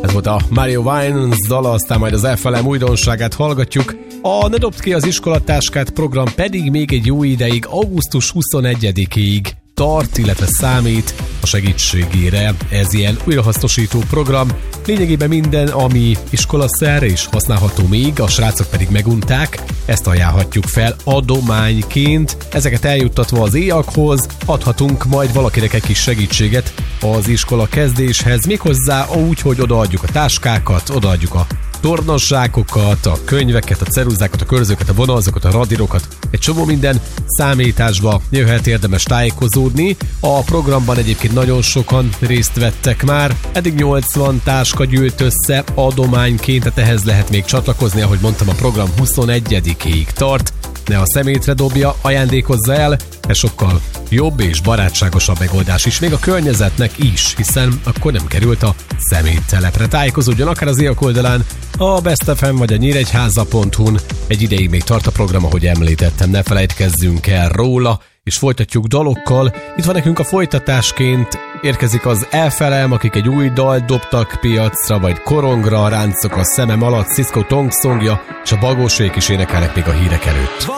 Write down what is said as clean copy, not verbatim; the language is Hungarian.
Ez volt a Mario Winans dala, aztán majd az FLM újdonságát hallgatjuk. A Ne dobd ki az iskolatáskát program pedig még egy jó ideig, augusztus 21-ig tart, illetve számít a segítségére. Ez ilyen újrahasznosító program. Lényegében minden, ami iskolaszer és használható még, a srácok pedig megunták, ezt ajánlhatjuk fel adományként. Ezeket eljuttatva az éjakhoz adhatunk majd valakinek egy kis segítséget az iskola kezdéshez, méghozzá úgy, hogy odaadjuk a táskákat, odaadjuk a tornassákokat, a könyveket, a ceruzákat, a körzőket, a vonalzokat, a radírokat, egy csomó minden számításba jöhet, érdemes tájékozódni. A programban egyébként nagyon sokan részt vettek már, eddig 80 táska gyűlt össze adományként, tehát ehhez lehet még csatlakozni, ahogy mondtam, a program 21-ig tart. Ne a szemétre dobja, ajándékozza el, ez sokkal jobb és barátságosabb megoldás is, még a környezetnek is, hiszen akkor nem került a szeméttelepre. Tájékozódjon akár az éjak oldalán, a Best FM vagy a nyíregyháza.hu-n. Egy ideig még tart a program, ahogy említettem, ne felejtkezzünk el róla, és folytatjuk dalokkal. Itt van nekünk a folytatásként, érkezik az FLM, akik egy új dalt dobtak piacra, vagy korongra, ráncok a szemem alatt, Cisco Tong Songja, és a Bagósék is énekelnek még a hírek előtt.